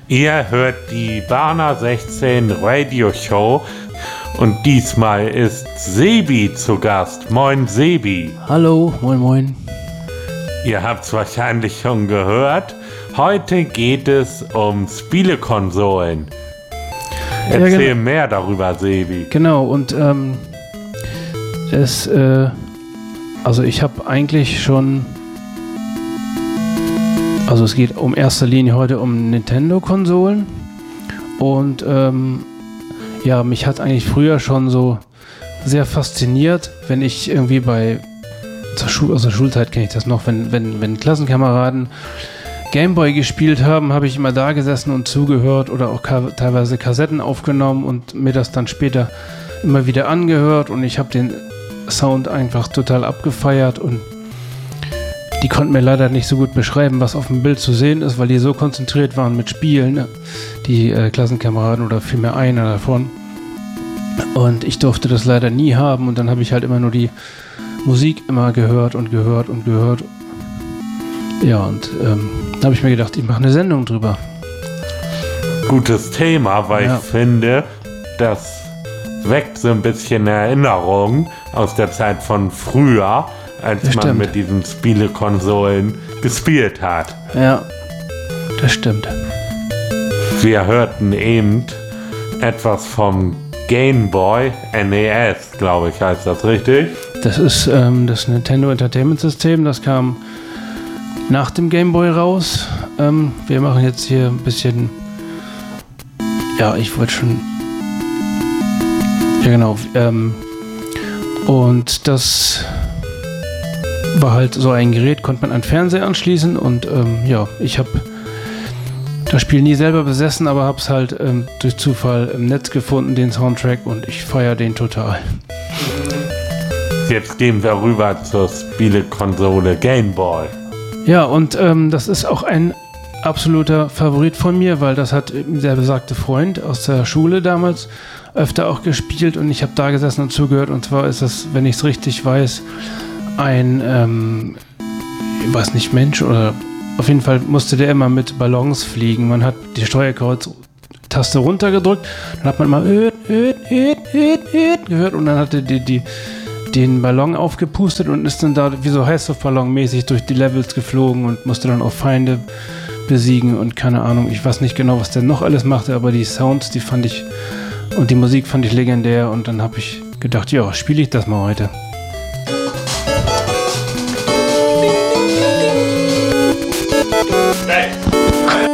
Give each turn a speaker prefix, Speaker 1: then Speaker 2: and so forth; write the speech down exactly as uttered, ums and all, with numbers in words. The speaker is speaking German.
Speaker 1: Ihr hört die Warner sechzehn Radio Show und diesmal ist Sebi zu Gast. Moin Sebi.
Speaker 2: Hallo, moin moin.
Speaker 1: Ihr habt's wahrscheinlich schon gehört. Heute geht es um Spielekonsolen. Erzähl ja, genau. mehr darüber, Sebi.
Speaker 2: Genau, und ähm, es, äh, also ich habe eigentlich schon, also es geht um erster Linie heute um Nintendo-Konsolen und ähm, ja, mich hat eigentlich früher schon so sehr fasziniert, wenn ich irgendwie bei, zur Schul- aus der Schulzeit kenne ich das noch, wenn, wenn, wenn Klassenkameraden Gameboy gespielt haben, habe ich immer da gesessen und zugehört oder auch ka- teilweise Kassetten aufgenommen und mir das dann später immer wieder angehört und ich habe den Sound einfach total abgefeiert und die konnten mir leider nicht so gut beschreiben, was auf dem Bild zu sehen ist, weil die so konzentriert waren mit Spielen, ne? Die äh, Klassenkameraden oder vielmehr einer davon. Und ich durfte das leider nie haben und dann habe ich halt immer nur die Musik immer gehört und gehört und gehört. Ja, und ähm, da habe ich mir gedacht, ich mache eine Sendung drüber.
Speaker 1: Gutes Thema, weil ja. ich finde, das weckt so ein bisschen Erinnerungen aus der Zeit von früher, als das man stimmt. mit diesen Spielekonsolen gespielt hat.
Speaker 2: Ja, das stimmt.
Speaker 1: Wir hörten eben etwas vom Game Boy N E S, glaube ich, heißt das richtig?
Speaker 2: Das ist ähm, das Nintendo Entertainment System, das kam nach dem Game Boy raus. Ähm, wir machen jetzt hier ein bisschen, ja, ich wollte schon, ja genau, ähm, und das war halt so ein Gerät, konnte man an den Fernseher anschließen und ähm, ja, ich habe das Spiel nie selber besessen, aber habe es halt ähm, durch Zufall im Netz gefunden, den Soundtrack, und ich feiere den total.
Speaker 1: Jetzt gehen wir rüber zur Spielekonsole Game Boy.
Speaker 2: Ja, und ähm, das ist auch ein absoluter Favorit von mir, weil das hat der besagte Freund aus der Schule damals öfter auch gespielt und ich habe da gesessen und zugehört, und zwar ist das, wenn ich es richtig weiß, ein, ähm, ich weiß nicht, Mensch, oder auf jeden Fall musste der immer mit Ballons fliegen. Man hat die Steuerkreuz-Taste runtergedrückt, dann hat man mal öd, öd, öd, öd, öd gehört und dann hatte die, die, den Ballon aufgepustet und ist dann da wie so Heißluftballon-mäßig durch die Levels geflogen und musste dann auch Feinde besiegen und keine Ahnung, ich weiß nicht genau, was der noch alles machte, aber die Sounds, die fand ich, und die Musik fand ich legendär und dann habe ich gedacht, ja, spiele ich das mal heute.